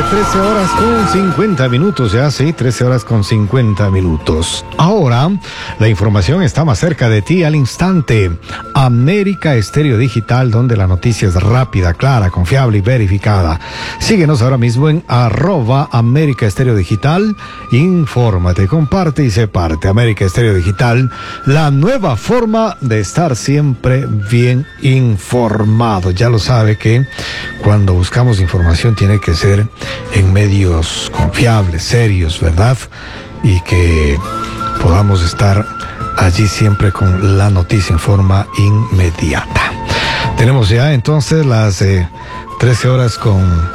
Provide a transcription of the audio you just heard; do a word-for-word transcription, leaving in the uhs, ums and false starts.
trece horas con cincuenta minutos, ya sí, trece horas con cincuenta minutos. Ahora, la información está más cerca de ti al instante. América Estéreo Digital, donde la noticia es rápida, clara, confiable y verificada. Síguenos ahora mismo en arroba América Estéreo Digital. Infórmate, comparte y sé parte. América Estéreo Digital, la nueva forma de estar siempre bien informado. Ya lo sabe que cuando buscamos información tiene que ser en medios confiables, serios, ¿verdad? Y que podamos estar allí siempre con la noticia en forma inmediata. Tenemos ya entonces las eh, trece horas con